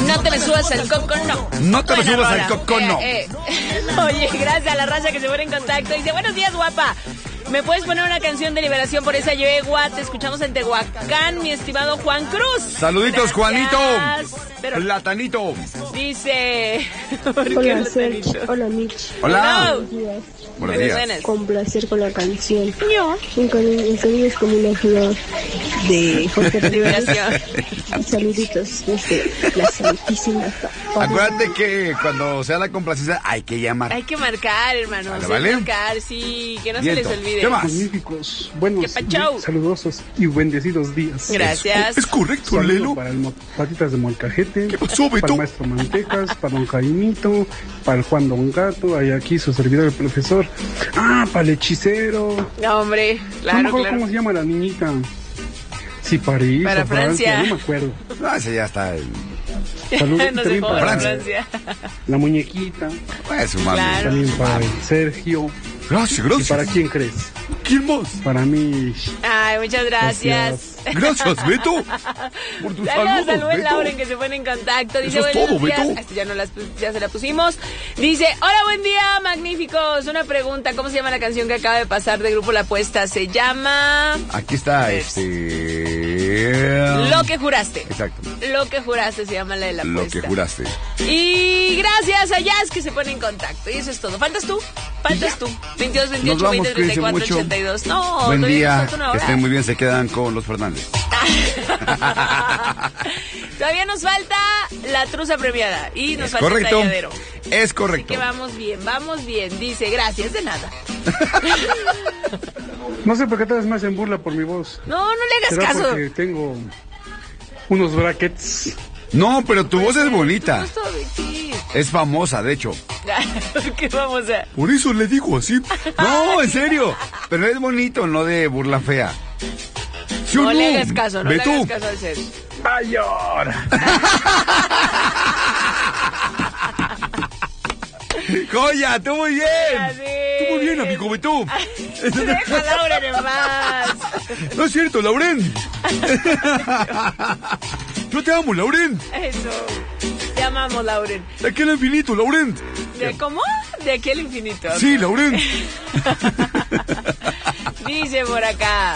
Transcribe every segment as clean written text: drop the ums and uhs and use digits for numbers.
No te me subas al coco, no. No te me subas al coco, no. Oye, gracias a la raza que se pone en contacto. Dice, buenos días, guapa. ¿Me puedes poner una canción de liberación por esa yegua? Te escuchamos en Tehuacán, mi estimado Juan Cruz. Saluditos, Gracias. Juanito. Pero Platanito. Dice... Hola, Sergio. Hola, Mitch. Hola. Buenos días. Buenos días. Con placer con la canción. El cariño es como una flor de Jorge Rivera. Saluditos desde la Santísima. Acuérdate que cuando sea la complacencia hay que llamar. Hay que marcar, hermano. ¿Vale? Marcar, sí, que no Viento. se les olvide. ¿Qué más? Magníficos, buenos, ¿Qué pacho? saludosos y bendecidos días. Gracias. Es correcto, Saludo Lelo. para el Patitas de Molcajete. ¿Qué pasó, Beto? Para el maestro Mantecas, para don Jaimito, para el Juan Don Gato, hay aquí su servidor el profesor. Ah, para el hechicero. No, hombre, No me claro, acuerdo claro. cómo se llama la niñita. Si París Para o Francia, Francia. no me acuerdo. Ah, ese ya está. Saludos No se también joda, para Francia. la muñequita, Pues, mami. Claro. también para el Sergio. Gracias, ¿Y gracias. para quién crees? ¿Quién más? Para mí. Ay, muchas gracias. Gracias, Beto. Por tus Saludos saludos, al buen Beto. Lauren que se pone en contacto. Dice, Eso es buenos todo, días. Beto. Este ya se la pusimos. Dice, hola, buen día, magníficos. Una pregunta, ¿cómo se llama la canción que acaba de pasar de Grupo La Apuesta? Se llama... Aquí está, Lo que juraste. Exacto. Lo que juraste se llama la de La Lo Apuesta. que juraste. Y gracias a Jazz que se pone en contacto. Y eso es todo. ¿Faltas tú? Faltas tú. 22, 28, Nos vamos, 20, 34, cuídense mucho. 82. No, Buen todavía día. nos falta una Que hora. estén muy bien. Se quedan con los Fernández. Todavía nos falta la truza premiada y nos falta Correcto. el talladero. Es Así correcto. que vamos bien. Dice, gracias, de nada. No sé por qué todas me hacen burla por mi voz. No le hagas ¿Será caso. porque tengo unos brackets? No, pero tu voz es bonita. Justo, Vicky. Es famosa, de hecho. ¿Qué vamos a...? Por eso le digo así. No, en serio. Pero es bonito, no de burla fea. ¿Sí o No le hagas caso, no Ve le tú. hagas caso al ser. ¡Ay, ahora! Joya, tú muy bien. Así. Tú muy bien, amigo, ve tú. Deja a Laura en paz. No es cierto, Lauren. Yo te amo, Lauren. Eso. Te amamos, Lauren. De aquí al infinito, Lauren. ¿De cómo? De aquí al infinito. Sí, Lauren. Dice por acá.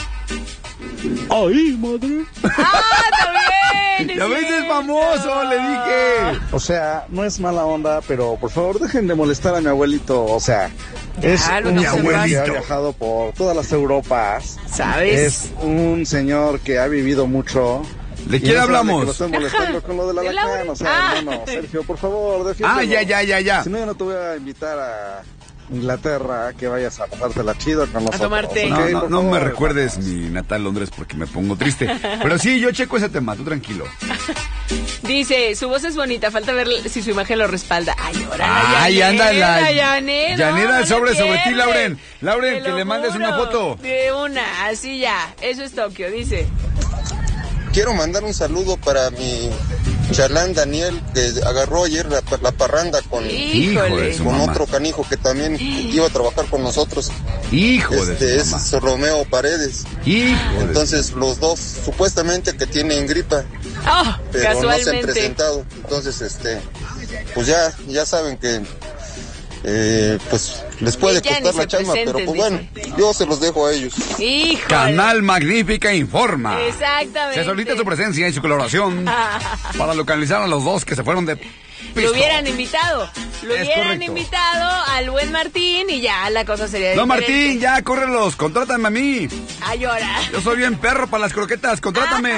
¡Ay, madre! También. Ya ves, es famoso, le dije. O sea, no es mala onda, pero por favor dejen de molestar a mi abuelito. O sea, es Claro, un no señor se que ha abuelito. viajado por todas las Europas. ¿Sabes? Es un señor que ha vivido mucho. ¿De Y quién no se vale hablamos? que lo estén molestando con lo de la ¿De alacrán. Laura? O sea, Ah. hermano, Sergio, por favor, defiéndelo. Ya. Si no, yo no te voy a invitar a Inglaterra, que vayas a pasártela chido con nosotros. tomarte. No, ¿ok? no, Por no me favor, recuerdes hermanos. mi natal Londres porque me pongo triste. Pero sí, yo checo ese tema, tú tranquilo. Dice, su voz es bonita, falta ver si su imagen lo respalda. Ay, ahora Ay, anda la Janet, Llanera no sobre ti, pierdes. Lauren. Lauren, Te que lo le mandes juro. una foto. De una, así ya. Eso es Tokio, dice. Quiero mandar un saludo para mi chalán Daniel, que agarró ayer la parranda con Hijo de Híjole. su con mamá. otro canijo que también iba a trabajar con nosotros. Hijo de su mamá. Es Romeo Paredes. Hijo de Entonces los dos supuestamente que tienen gripa, Oh, pero no se han casualmente. presentado. Entonces pues ya saben que pues les puede Que ya ni costar la se chamba, pero presenten, pues bueno, dice. yo se los dejo a ellos. Híjole. Canal Magnífica informa. Exactamente. Se solicita su presencia y su colaboración para localizar a los dos que se fueron de pisto. Lo hubieran invitado. Lo Es hubieran correcto. invitado al buen Martín y ya la cosa sería No, diferente. Martín, ya, córrelos, contrátame a mí. Ay, ahora. Yo soy bien perro para las croquetas, contrátame.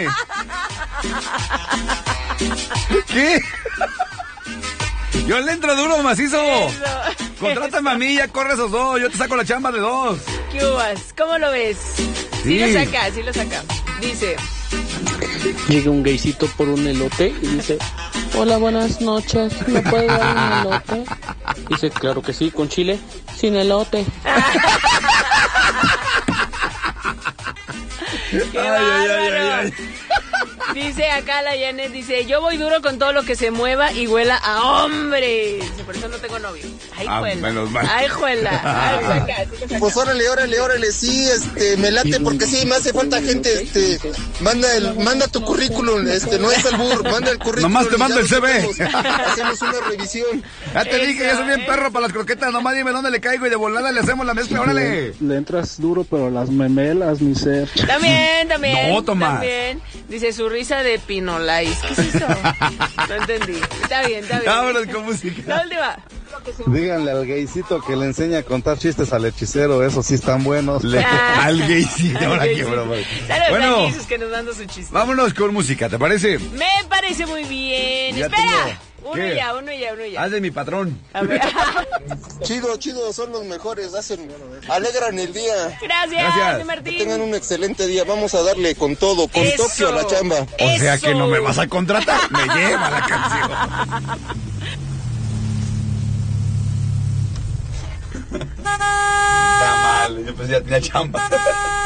¿Qué? Yo le entro duro, macizo. Contrátame a mí, ya corre esos dos. Yo te saco la chamba de dos. ¿Qué uvas? ¿Cómo lo ves? Sí Sí. lo saca. Dice, Llega un gaycito por un elote y dice, hola, buenas noches, ¿me puede dar un elote? Dice, claro que sí, con chile, sin elote. ¡qué bárbaro! Dice acá la Janet, dice, yo voy duro con todo lo que se mueva y huela a hombres. Por eso no tengo novio. Ay, juela. Menos mal. Ay, juela. Pues órale, sí, me late porque sí, me hace falta gente, manda tu currículum, no es albur, manda el currículum. Nomás te mando el CV. Hacemos una revisión. Ya te dije, ya soy bien perro para las croquetas, nomás dime dónde le caigo y de volada le hacemos la mezcla, órale. Le entras duro, pero las memelas, mi ser. También. No, Tomás. También. Dice su risa de Pinolais. ¿Qué es eso? No entendí. Está bien. Vámonos con música. La última. Díganle al gaycito que le enseña a contar chistes al hechicero, esos sí están buenos. Al gaycito, ahora qué broma. Bueno, que nos dando su chiste. Vámonos con música, ¿te parece? Me parece muy bien. Ya Espera. Uno ¿Qué? ya. Haz de mi patrón. A ver. Chido, son los mejores, alegran el día. Gracias, mi Martín. Que tengan un excelente día, vamos a darle con todo, con Eso. Tokio a la chamba. O sea que no me vas a contratar, me lleva la canción. Está mal, yo pensé ya tenía chamba.